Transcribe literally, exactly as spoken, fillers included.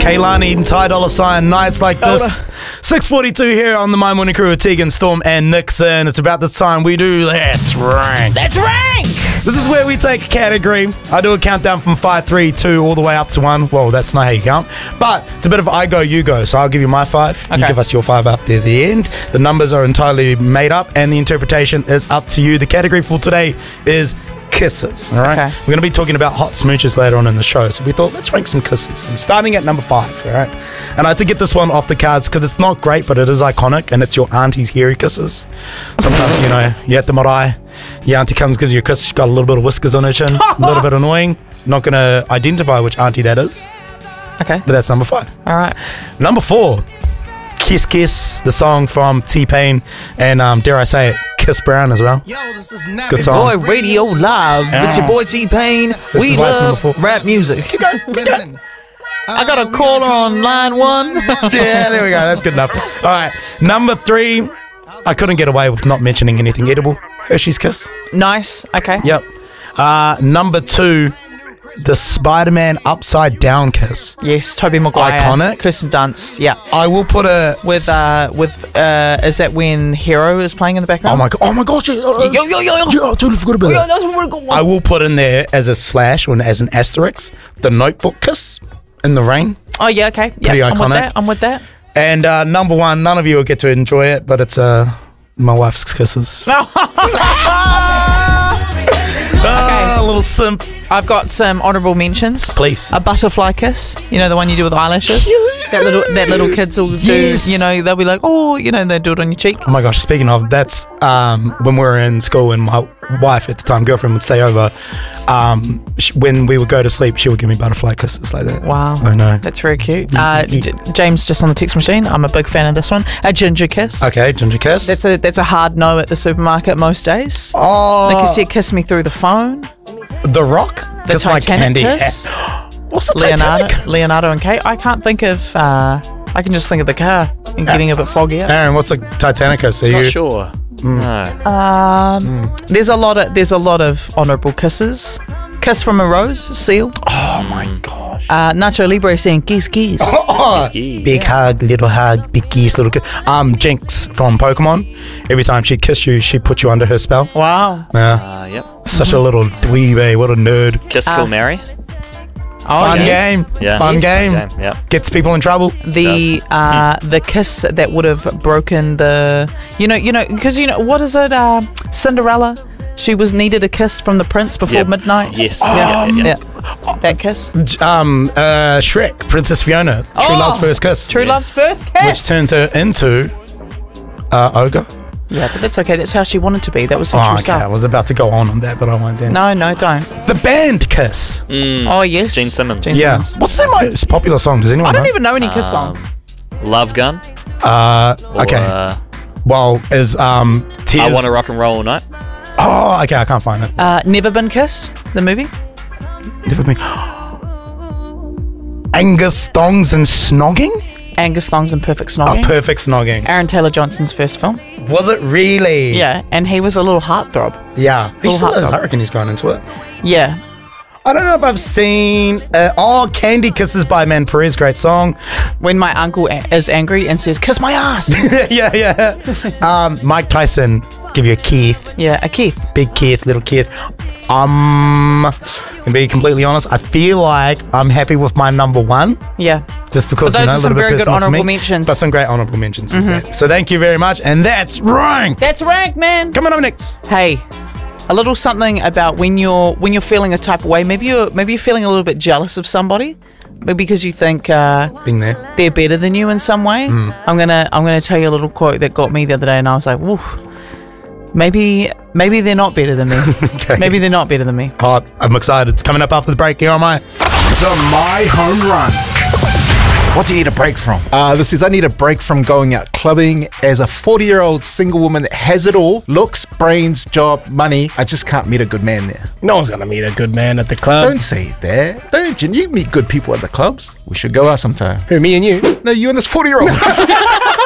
Kaylani and Ty Dolla Sign, Nights Like This. six forty-two here on the My Morning Crew with Tegan, Storm and Nixon. It's about this time we do Let's Rank. Let's Rank! This is where we take a category. I do a countdown from five, three, two, all the way up to one. Well, that's not how you count. But it's a bit of I go, you go. So I'll give you my five. Okay. You give us your five up there at the end. The numbers are entirely made up and the interpretation is up to you. The category for today is kisses. All right. Okay. We're going to be talking about hot smooches later on in the show. So we thought, let's rank some kisses. I'm starting at number five. All right. And I had to get this one off the cards because it's not great, but it is iconic. And it's your auntie's hairy kisses. Sometimes, you know, you at the marae, your auntie comes, gives you a kiss. She's got a little bit of whiskers on her chin. A little bit annoying. Not going to identify which auntie that is. Okay. But that's number five. All right. Number four, Kiss Kiss, the song from T-Pain. And um, dare I say it, Chris Brown as well. Yo, this is Good song. Boy Radio Live. It's your boy T-Pain. We is why it's love number four. rap music. Keep going. Keep going. Listen. I got a caller on line one. Yeah, there we go. That's good enough. All right. Number three, I couldn't get away with not mentioning anything edible. Hershey's Kiss. Nice. Okay. Yep. Uh, number two, the Spider-Man Upside Down Kiss. Yes, Tobey Maguire. Iconic. Kirsten Dunst. Yeah. I will put a... With uh, with uh, is that when Hero is playing in the Oh background? my god! Oh my gosh! Yeah, uh, Yo yo yo yo. yeah, I totally forgot about that. That's what we're going. I will put in there as a slash or as an asterisk the Notebook Kiss in the rain. Oh yeah. Okay. Yeah. Pretty I'm iconic. with that. I'm with that. And uh, number one, none of you will get to enjoy it, but it's uh, my wife's kisses. Ah, a little simp. I've got some honourable mentions. Please. A butterfly kiss. You know the one you do with eyelashes. That little that little kids will do. Yes. You know they'll be like, oh, you know, they do it on your cheek. Oh my gosh, speaking of, that's um, when we were in school and my wife at the time, girlfriend, would stay over. Um, sh when we would go to sleep, she would give me butterfly kisses like that. Wow. I know. That's very cute. Uh, J- James just on the text machine. I'm a big fan of this one. A ginger kiss. Okay, ginger kiss. That's a that's a hard no at the supermarket most days. oh, Like you said, kiss me through the phone. The Rock? The Kiss my Titanic candy. kiss. What's the Leonardo, Titanic kiss? Leonardo and Kate. I can't think of. Uh, I can just think of the car and getting a bit foggy. Up. Aaron, what's the Titanic kiss? Are Not you? sure. No. Um, There's a lot of there's a lot of honourable kisses. Kiss from a rose, seal. Oh my gosh. Uh, Nacho Libre saying kiss kiss. Oh, Kiss. big hug, little hug, big kiss, little kiss. Um, Jinx from Pokemon. Every time she'd kiss you, she'd put you under her spell. Wow. Yeah. Uh, yep. Such a little dweeby, what a nerd. Kiss, Uh, kill, marry. Oh, Fun yes. game. Yeah. Fun Yes. game. Game, Yep. Gets people in trouble. The uh, the kiss that would have broken the you know you know because you know what is it uh, Cinderella, she was needed a kiss from the prince before Yep. midnight. Yes. Yeah. Yep, yep, Yeah. That kiss. J- Um, uh, Shrek, Princess Fiona, True Oh, Love's First Kiss. True Yes. love's first kiss. Which turns her into uh, Ogre. Yeah, but that's okay. That's how she wanted to be. That was her Oh, true okay. I self. was about to go on on that, but I won't then. No, no, don't. The band Kiss. Mm. Oh yes. Gene Simmons. Gene Yeah. Simmons. What's their most popular song? Does anyone I don't know? even know any kiss Um, songs. Love Gun. Uh, Or, okay. Uh, Well, is um, Tears. I Want to Rock and Roll All Night. Oh, okay. I can't find it. Uh, Never Been Kissed, the movie. Never been. Angus Thongs and Snogging? Angus Thongs and Perfect Oh, Snogging. perfect snogging. Aaron Taylor Johnson's first film. Was it really? Yeah, and he was a little heartthrob. Yeah. He Little still hot is. dog. I reckon he's going into it. Yeah. I don't know if I've seen. Uh, oh, Candy Kisses by Man Perez. Great song. When my uncle a- is angry and says, "Kiss my ass." yeah, yeah. Um, Mike Tyson, give you a Keith. Yeah, a Keith. Big Keith, little Keith. Um, to be completely honest, I feel like I'm happy with my number one. Yeah. Just because But those you know, are a some little bit very good personal for honourable me. mentions. But some great honourable mentions. Mm-hmm. So thank you very much. And that's rank. That's rank, man. Coming up next. Hey, a little something about when you're when you're feeling a type of way. Maybe you're maybe you're feeling a little bit jealous of somebody, maybe because you think uh, Being there. they're better than you in some way. Mm. I'm gonna I'm gonna tell you a little quote that got me the other day, and I was like, "Woo, maybe maybe they're not better than me. Okay. Maybe they're not better than me." Hot. I'm excited. It's coming up after the break. Here am I. The My Home Run. What do you need a break from? Uh, this is I need a break from going out clubbing as a forty-year-old single woman that has it all. Looks, brains, job, money. I just can't meet a good man there. No one's going to meet a good man at the club. Don't say that. Don't you? You meet good people at the clubs. We should go out sometime. Who, me and you? No, you and this forty-year-old.